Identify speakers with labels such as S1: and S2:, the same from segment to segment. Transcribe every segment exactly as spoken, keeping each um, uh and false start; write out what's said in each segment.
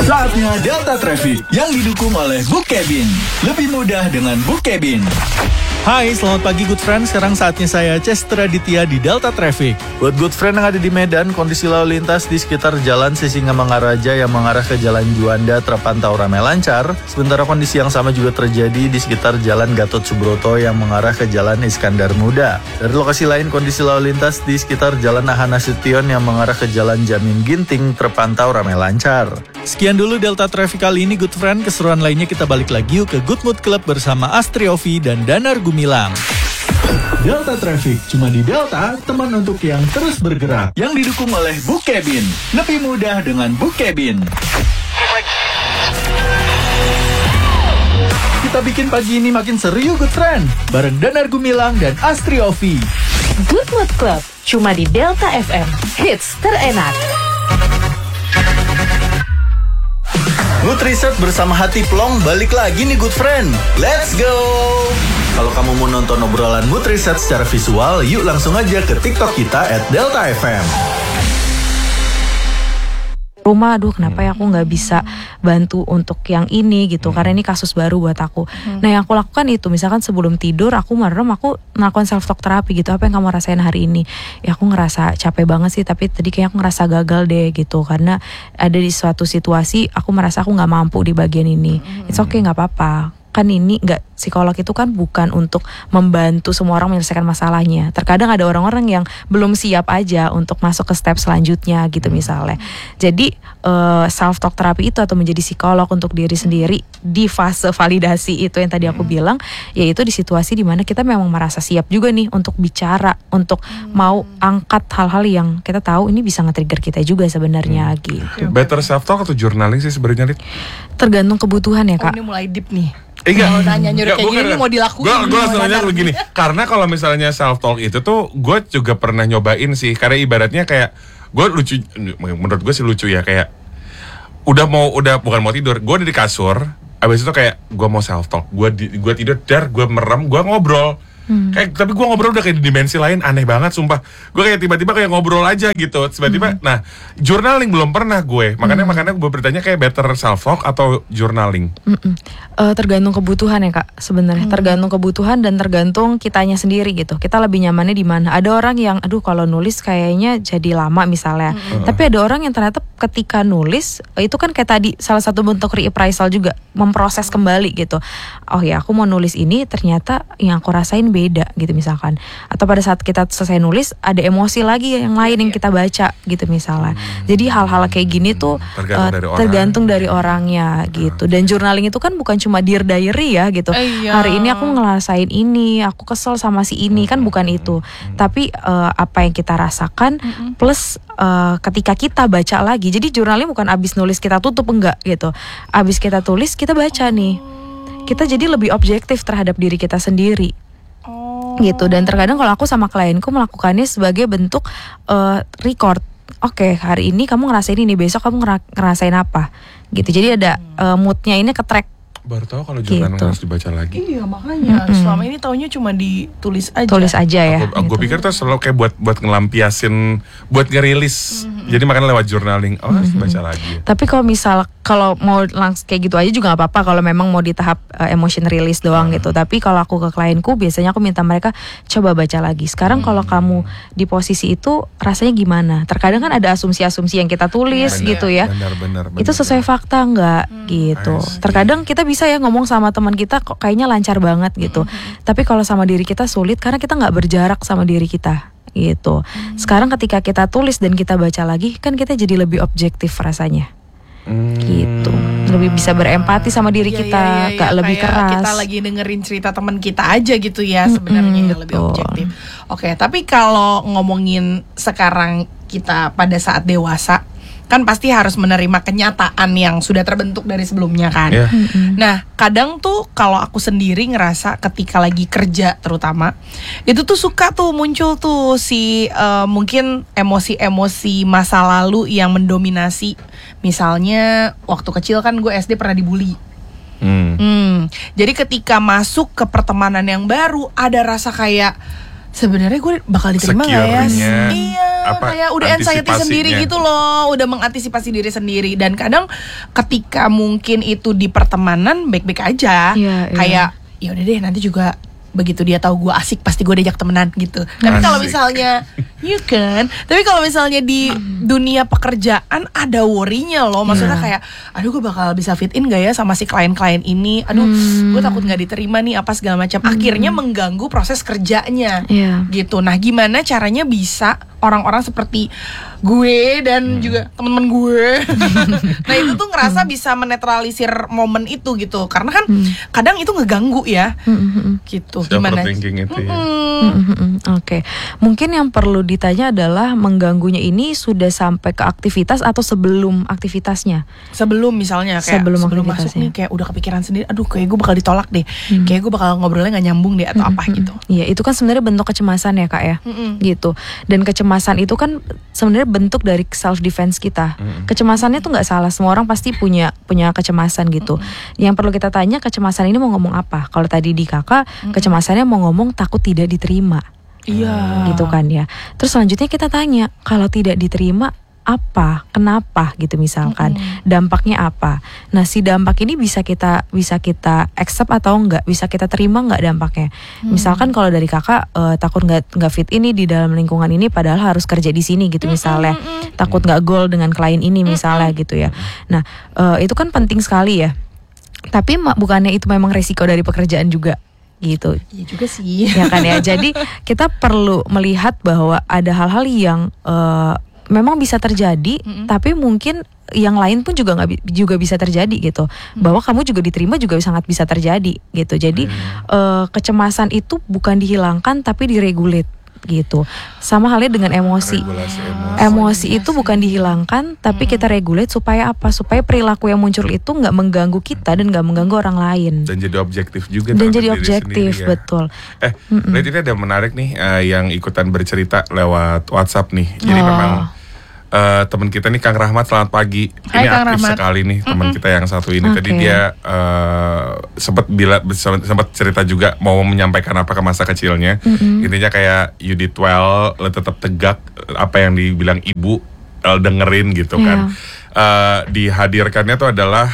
S1: Saatnya Delta Traffic yang didukung oleh Book Cabin. Lebih mudah dengan Book Cabin.
S2: Hai, selamat pagi good friend. Sekarang saatnya saya Chester Aditya di Delta Traffic. Buat good friend yang ada di Medan, kondisi lalu lintas di sekitar Jalan Sisingamangaraja yang mengarah ke Jalan Juanda terpantau ramai lancar. Sementara kondisi yang sama juga terjadi di sekitar Jalan Gatot Subroto yang mengarah ke Jalan Iskandar Muda. Dari lokasi lain, kondisi lalu lintas di sekitar Jalan Naha Nasution yang mengarah ke Jalan Jamin Ginting terpantau ramai lancar. Sekian dulu Delta Traffic kali ini good friend. Keseruan lainnya kita balik lagi yuk ke Good Mood Club bersama Astri Ovi dan Danar Gumilang. Delta Traffic, cuma di Delta, teman untuk yang terus bergerak. Yang didukung oleh Book Cabin. Lebih mudah dengan Book Cabin. Kita bikin pagi ini makin seru yuk good friend. Bareng Danar Gumilang dan Astri Ovi.
S3: Good Mood Club, cuma di Delta F M. Hits terenak.
S1: Good Research bersama Hati Plong balik lagi nih good friend. Let's go! Kalau kamu mau nonton obrolan Good Research secara visual, yuk langsung aja ke TikTok kita at Delta F M.
S4: Rumah, aduh kenapa ya aku nggak bisa bantu untuk yang ini gitu, karena ini kasus baru buat aku. Hmm. Nah yang aku lakukan itu, misalkan sebelum tidur aku merem, aku melakukan self talk terapi gitu. Apa yang kamu rasain hari ini? Ya aku ngerasa capek banget sih, tapi tadi kayak aku ngerasa gagal deh gitu, karena ada di suatu situasi aku merasa aku nggak mampu di bagian ini. Hmm. It's okay, nggak apa-apa. Kan ini nggak, psikolog itu kan bukan untuk membantu semua orang menyelesaikan masalahnya. Terkadang ada orang-orang yang belum siap aja untuk masuk ke step selanjutnya gitu misalnya. Jadi uh, self talk terapi itu atau menjadi psikolog untuk diri sendiri di fase validasi itu yang tadi aku bilang, yaitu di situasi dimana kita memang merasa siap juga nih untuk bicara, untuk mau angkat hal-hal yang kita tahu ini bisa nge-trigger kita juga sebenarnya hmm. gitu.
S5: Better self talk atau journaling sih sebenarnya?
S4: Tergantung kebutuhan ya kak.
S6: Oh, ini mulai deep nih.
S5: Eh, enggak,
S6: kalau nanya nyuruh kayak gini mau dilakuin.
S5: Gue gue langsung nanya lu gini, karena kalau misalnya self talk itu tuh gue juga pernah nyobain sih, karena ibaratnya kayak gue lucu, menurut gue sih lucu ya, kayak udah mau udah bukan mau tidur, gue udah di kasur, abis itu kayak gue mau self talk, gue gue tidur dar, gue merem, gue ngobrol. Hmm. Kayak tapi gue ngobrol udah kayak di dimensi lain, aneh banget sumpah. Gue kayak tiba-tiba kayak ngobrol aja gitu. Tiba-tiba hmm. nah, journaling belum pernah gue. Makanya hmm. makanya gue bertanya kayak better self talk atau journaling.
S4: Uh, tergantung kebutuhan ya kak sebenarnya. Hmm. Tergantung kebutuhan dan tergantung kitanya sendiri gitu. Kita lebih nyamannya di mana. Ada orang yang aduh kalau nulis kayaknya jadi lama misalnya. Hmm. Tapi ada orang yang ternyata ketika nulis itu kan kayak tadi salah satu bentuk reappraisal juga, memproses kembali gitu. Oh ya aku mau nulis ini, ternyata yang aku rasain beda gitu misalkan. Atau pada saat kita selesai nulis ada emosi lagi yang lain yang kita baca gitu misalnya. Hmm. Jadi hal-hal kayak gini tuh tergantung, uh, dari, orang. tergantung dari orangnya gitu. Dan journaling itu kan bukan cuma dear diary ya gitu. Eh, iya. Hari ini aku ngerasain ini, aku kesel sama si ini, kan bukan itu. Tapi uh, apa yang kita rasakan plus uh, ketika kita baca lagi. Jadi journaling bukan abis nulis kita tutup, enggak gitu. Abis kita tulis kita baca nih. Kita jadi lebih objektif terhadap diri kita sendiri. Gitu. Dan terkadang kalau aku sama klienku melakukannya sebagai bentuk uh, record. Oke, okay, hari ini kamu ngerasain ini, besok kamu ngera- ngerasain apa gitu. Jadi ada uh, moodnya ini ke track.
S5: Baru tahu kalau journaling gitu. Harus dibaca lagi.
S6: Iya makanya mm-hmm. selama ini taunya cuma ditulis aja.
S4: Tulis aja ya.
S5: Aku, aku gitu. pikir tuh selalu kayak buat buat ngelampiasin, buat ngerilis. Mm-hmm. Jadi makanya lewat journaling, oh harus mm-hmm. baca lagi.
S4: Tapi kalau misal kalau mau langsung kayak gitu aja juga nggak apa-apa. Kalau memang mau di tahap uh, emotion release doang mm-hmm. gitu. Tapi kalau aku ke klienku biasanya aku minta mereka coba baca lagi. Sekarang mm-hmm. kalau kamu di posisi itu rasanya gimana? Terkadang kan ada asumsi-asumsi yang kita tulis bener, gitu ya.
S5: Benar, benar, benar,
S4: itu sesuai benar. fakta nggak mm-hmm. gitu. Terkadang kita bisa ya ngomong sama teman kita kok kayaknya lancar banget gitu. Mm-hmm. Tapi kalau sama diri kita sulit karena kita nggak berjarak sama diri kita gitu. Mm-hmm. Sekarang ketika kita tulis dan kita baca lagi kan kita jadi lebih objektif rasanya. Mm-hmm. Gitu. Lebih bisa berempati sama diri
S6: iya,
S4: kita,
S6: iya, iya,
S4: gak
S6: iya,
S4: lebih keras.
S6: Kita lagi dengerin cerita teman kita aja gitu ya sebenarnya mm-hmm, lebih objektif. Oke, tapi kalau ngomongin sekarang kita pada saat dewasa kan pasti harus menerima kenyataan yang sudah terbentuk dari sebelumnya kan. Yeah. Mm-hmm. Nah, kadang tuh kalau aku sendiri ngerasa ketika lagi kerja terutama, itu tuh suka tuh muncul tuh si uh, mungkin emosi-emosi masa lalu yang mendominasi. Misalnya waktu kecil kan gue S D pernah dibully. Mm. Hmm. Jadi ketika masuk ke pertemanan yang baru ada rasa kayak sebenarnya gue bakal diterima nggak ya? Iya.
S5: apa
S6: kayak udah anxiety sendiri
S5: antisipasinya.
S6: gitu loh, udah mengantisipasi diri sendiri. Dan kadang ketika mungkin itu di pertemanan baik-baik aja,
S4: Iya, iya.
S6: kayak ya udah deh nanti juga begitu dia tahu gue asik pasti gue diajak temenan gitu. Tapi kalau
S5: Asik.
S6: misalnya, you kan, tapi kalau misalnya di dunia pekerjaan ada worry-nya loh. Maksudnya
S4: Iya.
S6: kayak, aduh gue bakal bisa fit in gak ya sama si klien-klien ini? Aduh, gue takut nggak diterima nih apa segala macam. Akhirnya mengganggu proses kerjanya.
S4: Iya.
S6: Gitu. Nah, gimana caranya bisa orang-orang seperti gue dan juga teman-teman gue, nah itu tuh ngerasa bisa menetralisir momen itu gitu, karena kan kadang itu ngeganggu ya, gitu. Gimana?
S5: Overthinking itu ya.
S4: Mm-mm, Oke, mungkin yang perlu ditanya adalah mengganggunya ini sudah sampai ke aktivitas atau sebelum aktivitasnya?
S6: Sebelum misalnya kayak
S4: Sebelum
S6: sebelum, masuk
S4: aktivitasnya.
S6: nih kayak udah kepikiran sendiri, aduh kayak gue bakal ditolak deh, kayak gue bakal ngobrolnya nggak nyambung deh atau apa gitu.
S4: Iya, itu kan sebenarnya bentuk kecemasan ya kak ya, gitu. Dan kecemasan itu kan sebenarnya bentuk dari self defense kita. Kecemasannya tuh nggak salah, semua orang pasti punya punya kecemasan gitu. Yang perlu kita tanya, kecemasan ini mau ngomong apa? Kalau tadi di kakak, kecemasannya mau ngomong takut tidak diterima.
S6: Iya.
S4: Gitu kan ya. Terus selanjutnya kita tanya, kalau tidak diterima apa, kenapa gitu misalkan, dampaknya apa. Nah si dampak ini bisa kita bisa kita accept atau enggak, bisa kita terima enggak dampaknya. Misalkan kalau dari kakak eh, takut nggak nggak fit ini di dalam lingkungan ini, padahal harus kerja di sini gitu misalnya, takut nggak goal dengan klien ini misalnya gitu ya. Nah eh, itu kan penting sekali ya. Tapi ma- bukannya itu memang resiko dari pekerjaan juga gitu.
S6: Iya juga sih.
S4: Ya kan ya. Jadi kita perlu melihat bahwa ada hal-hal yang eh, memang bisa terjadi, tapi mungkin yang lain pun juga nggak bi- juga bisa terjadi gitu. Bahwa kamu juga diterima juga sangat bisa terjadi gitu. Jadi eh, kecemasan itu bukan dihilangkan tapi diregulate gitu. Sama halnya dengan emosi.
S5: Regulasi emosi.
S4: Emosi itu bukan dihilangkan tapi kita regulate supaya apa? Supaya perilaku yang muncul itu nggak mengganggu kita dan nggak mengganggu orang lain.
S5: Dan jadi objektif juga.
S4: Dan
S5: terhadap
S4: jadi
S5: diri
S4: objektif,
S5: sendiri ya.
S4: betul.
S5: Eh, Red, ini ada menarik nih eh, yang ikutan bercerita lewat WhatsApp nih. Jadi
S4: Oh.
S5: memang eh, teman kita nih Kang Rahmat, selamat pagi.
S6: Hai,
S5: Ini
S6: Kang
S5: aktif
S6: Rahmat.
S5: sekali nih teman kita yang satu ini. Tadi
S4: Oke.
S5: dia eh, sempat bila sempat cerita juga mau menyampaikan apa ke masa kecilnya. Intinya kayak you did well, lo tetap tegak apa yang dibilang ibu, el dengerin gitu kan. Eh, dihadirkannya tuh adalah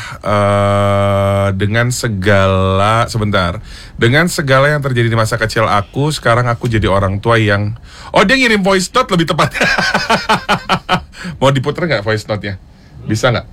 S5: eh, dengan segala sebentar dengan segala yang terjadi di masa kecil aku, sekarang aku jadi orang tua yang oh dia ngirim voice note lebih tepat. Mau diputer nggak voice note-nya? Bisa nggak?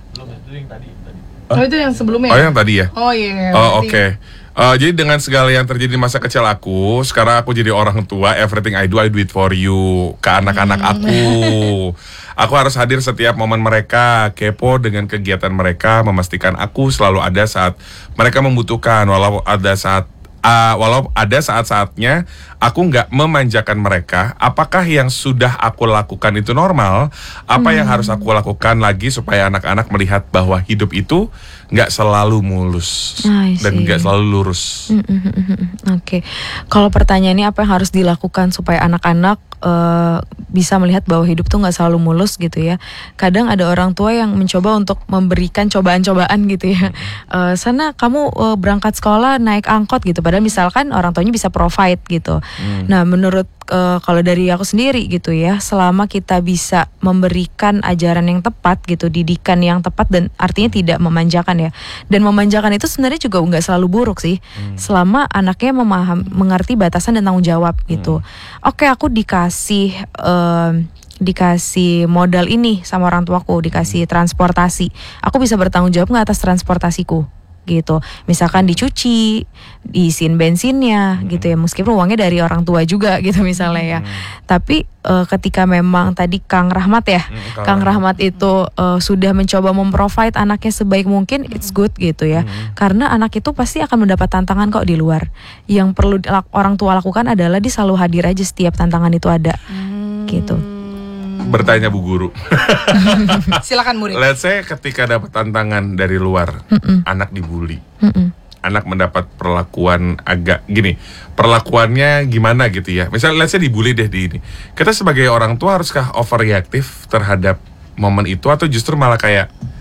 S6: Oh itu yang sebelumnya.
S5: Oh yang tadi ya?
S6: Oh iya.
S5: Oh oke. Eh, jadi dengan segala yang terjadi di masa kecil aku, sekarang aku jadi orang tua. Everything I do, I do it for you. Ke anak-anak aku. Aku harus hadir setiap momen mereka, kepo dengan kegiatan mereka, memastikan aku selalu ada saat mereka membutuhkan. Walau ada saat uh, walau ada saat-saatnya aku nggak memanjakan mereka. Apakah yang sudah aku lakukan itu normal? Apa yang harus aku lakukan lagi supaya anak-anak melihat bahwa hidup itu nggak selalu mulus
S4: I
S5: dan
S4: see.
S5: nggak selalu lurus.
S4: Oke, kalau pertanyaannya apa yang harus dilakukan supaya anak-anak eh, bisa melihat bahwa hidup tuh nggak selalu mulus gitu ya. Kadang ada orang tua yang mencoba untuk memberikan cobaan-cobaan gitu ya. Eh, sana kamu eh, berangkat sekolah naik angkot gitu. Padahal misalkan orang tuanya bisa provide gitu. Nah, menurut eh, kalau dari aku sendiri gitu ya, selama kita bisa memberikan ajaran yang tepat gitu, didikan yang tepat dan artinya tidak memanjakan ya. Dan memanjakan itu sebenarnya juga nggak selalu buruk sih, selama anaknya memaham, mengerti batasan dan tanggung jawab gitu. Oke, aku dikasih em, dikasih modal ini sama orang tuaku, dikasih transportasi, aku bisa bertanggung jawab nggak atas transportasiku gitu. Misalkan dicuci, diisiin bensinnya gitu ya, meskipun uangnya dari orang tua juga gitu misalnya ya. Tapi eh, ketika memang tadi Kang Rahmat ya,
S5: Kang
S4: Kang Rahmat itu eh, sudah mencoba memprovide anaknya sebaik mungkin, it's good gitu ya. Karena anak itu pasti akan mendapat tantangan kok di luar. Yang perlu dilak- orang tua lakukan adalah dia selalu hadir aja setiap tantangan itu ada gitu.
S5: Bertanya Bu Guru.
S6: Silakan murid.
S5: Let's say ketika dapat tantangan dari luar, anak dibully, anak mendapat perlakuan agak gini, perlakuannya gimana gitu ya. Misalnya let's say dibully deh di ini. Kita sebagai orang tua haruskah overreaktif terhadap momen itu atau justru malah kayak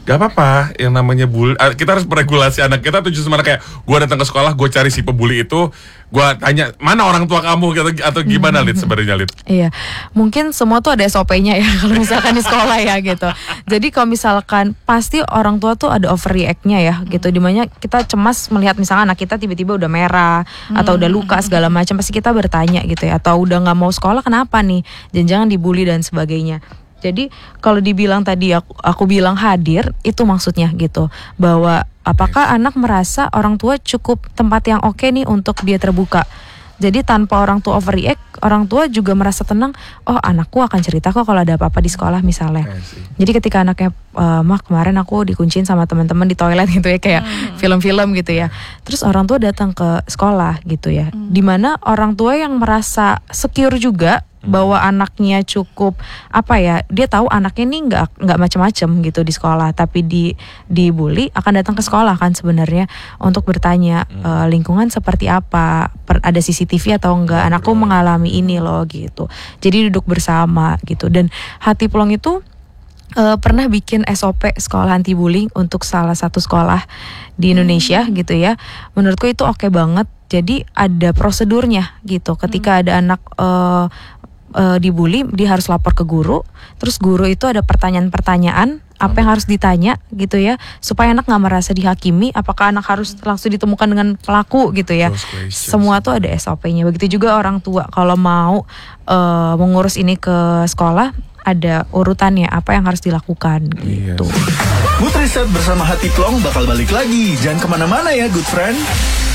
S5: Gak apa-apa, yang namanya bully, kita harus meregulasi anak kita tuh justru mana kayak gue datang ke sekolah, gue cari si pebuli itu, gue tanya mana orang tua kamu gitu, atau gimana Lid sebenarnya Lid?
S4: Iya, mungkin semua tuh ada S O P-nya ya kalau misalkan di sekolah ya gitu. Jadi kalau misalkan pasti orang tua tuh ada overreact-nya ya gitu. Dimana kita cemas melihat misalkan anak kita tiba-tiba udah merah atau udah luka segala macam, pasti kita bertanya gitu ya. Atau udah nggak mau sekolah kenapa nih? Jangan-jangan dibully dan sebagainya. Jadi kalau dibilang tadi aku, aku bilang hadir itu maksudnya gitu, bahwa apakah anak merasa orang tua cukup tempat yang oke nih untuk dia terbuka. Jadi tanpa orang tua overreact, orang tua juga merasa tenang. Oh anakku akan cerita kok kalau ada apa-apa di sekolah misalnya. Jadi ketika anaknya e, mah kemarin aku dikunciin sama teman-teman di toilet gitu ya kayak hmm. film-film gitu ya. Terus orang tua datang ke sekolah gitu ya. Hmm. Dimana orang tua yang merasa secure juga bahwa anaknya cukup apa ya, dia tahu anaknya ini nggak nggak macam-macam gitu di sekolah, tapi di dibully akan datang ke sekolah kan sebenarnya untuk bertanya hmm. e, lingkungan seperti apa, per, ada C C T V atau enggak, anakku mengalami ini loh gitu. Jadi duduk bersama gitu. Dan Hati Plong itu e, pernah bikin S O P sekolah anti bullying untuk salah satu sekolah di Indonesia hmm. gitu ya. Menurutku itu oke banget. Jadi ada prosedurnya gitu. Ketika hmm. ada anak e, Uh, dibully, dia harus lapor ke guru. Terus guru itu ada pertanyaan-pertanyaan apa yang harus ditanya gitu ya, supaya anak nggak merasa dihakimi. Apakah anak harus langsung ditemukan dengan pelaku gitu ya. Semua tuh ada S O P-nya. Begitu juga orang tua kalau mau uh, mengurus ini ke sekolah, ada urutannya apa yang harus dilakukan gitu.
S1: Good Reset bersama Hati Plong bakal balik lagi. Jangan kemana-mana ya good friend.